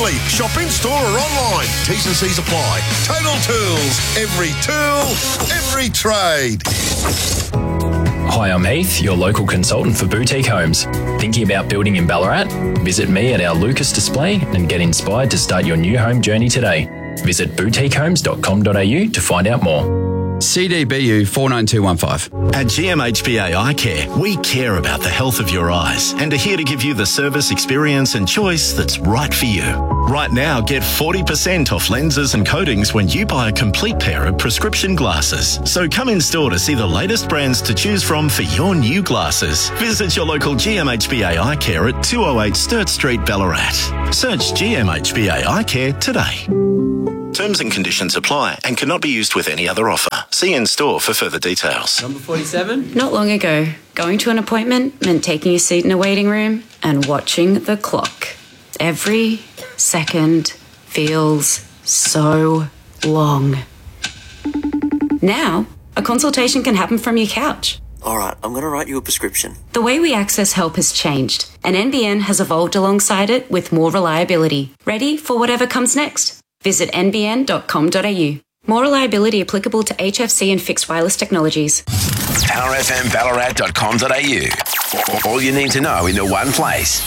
affordably. Shop in store or online. T's and C's apply. Total Tools. Every tool, every trade. Hi, I'm Heath, your local consultant for Boutique Homes. Thinking about building in Ballarat? Visit me at our Lucas display and get inspired to start your new home journey today. Visit boutiquehomes.com.au to find out more. CDBU 49215. At GMHBA Eye Care, we care about the health of your eyes and are here to give you the service, experience and choice that's right for you. Right now, get 40% off lenses and coatings when you buy a complete pair of prescription glasses. So come in store to see the latest brands to choose from for your new glasses. Visit your local GMHBA Eye Care at 208 Sturt Street, Ballarat. Search GMHBA Eye Care today. Terms and conditions apply and cannot be used with any other offer. See in store for further details. Number 47. Not long ago, going to an appointment meant taking a seat in a waiting room and watching the clock. Every second feels so long. Now, a consultation can happen from your couch. All right, I'm going to write you a prescription. The way we access help has changed, and NBN has evolved alongside it with more reliability. Ready for whatever comes next? Visit nbn.com.au. More reliability applicable to HFC and fixed wireless technologies. rfmballarat.com.au. All you need to know in the one place.